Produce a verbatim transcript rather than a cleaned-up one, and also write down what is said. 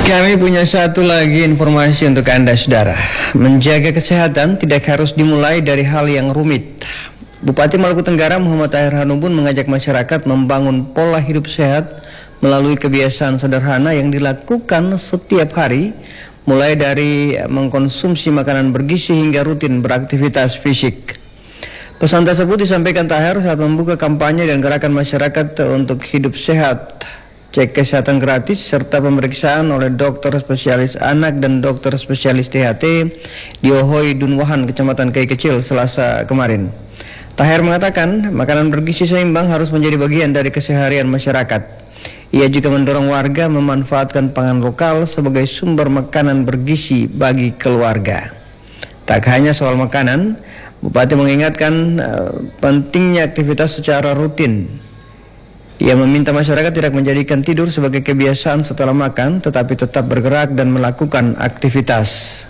Kami punya satu lagi informasi untuk Anda, saudara. Menjaga kesehatan tidak harus dimulai dari hal yang rumit. Bupati Maluku Tenggara Muhammad Tahir Hanubun mengajak masyarakat membangun pola hidup sehat melalui kebiasaan sederhana yang dilakukan setiap hari, mulai dari mengkonsumsi makanan bergizi hingga rutin beraktivitas fisik. Pesan tersebut disampaikan Tahir saat membuka kampanye dan gerakan masyarakat untuk hidup sehat, cek kesehatan gratis, serta pemeriksaan oleh dokter spesialis anak dan dokter spesialis T H T di Ohoi Dunwahan, Kecamatan Kai Kecil, Selasa kemarin. Tahir mengatakan makanan bergizi seimbang harus menjadi bagian dari keseharian masyarakat. Ia juga mendorong warga memanfaatkan pangan lokal sebagai sumber makanan bergizi bagi keluarga. Tak hanya soal makanan, Bupati mengingatkan uh, pentingnya aktivitas secara rutin. Ia meminta masyarakat tidak menjadikan tidur sebagai kebiasaan setelah makan, tetapi tetap bergerak dan melakukan aktivitas.